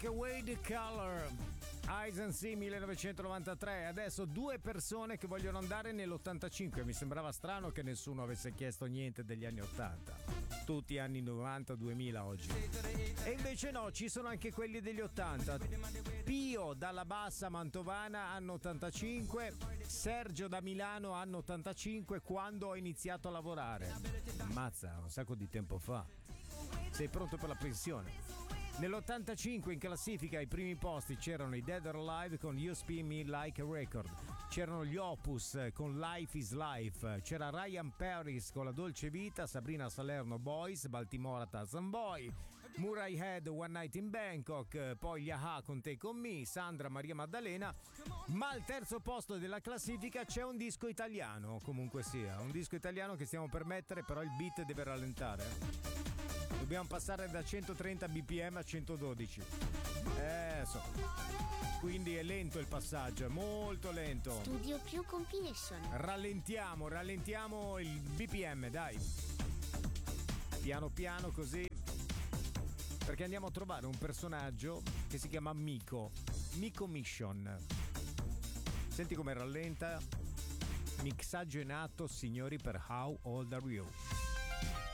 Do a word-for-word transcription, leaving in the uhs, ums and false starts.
Take Away the Color, Eyes and See millenovecentonovantatré. Adesso due persone che vogliono andare nell'ottantacinque. Mi sembrava strano che nessuno avesse chiesto niente degli anni ottanta, tutti anni novanta duemila oggi, e invece no, ci sono anche quelli degli ottanta. Pio dalla Bassa Mantovana, anno ottantacinque. Sergio da Milano, anno ottantacinque, quando ho iniziato a lavorare. Ammazza, un sacco di tempo fa. Sei pronto per la pensione? Nell'ottantacinque in classifica ai primi posti c'erano i Dead or Alive con You Spin Me Like a Record, c'erano gli Opus con Life is Life, c'era Ryan Paris con La Dolce Vita, Sabrina Salerno Boys, Baltimora Tarzan Boy, Murray Head One Night in Bangkok, poi gli A-ha con Take On Me, Sandra Maria Maddalena. Ma al terzo posto della classifica c'è un disco italiano, comunque sia, un disco italiano che stiamo per mettere, però il beat deve rallentare. Dobbiamo passare da centotrenta bpm a centododici. Eh, so. Quindi è lento il passaggio, è molto lento. Studio più compilation. Rallentiamo, rallentiamo il B P M, dai. Piano piano così. Perché andiamo a trovare un personaggio che si chiama Miko. Miko Mission. Senti come rallenta. Mixaggio in atto, signori, per How Old Are You?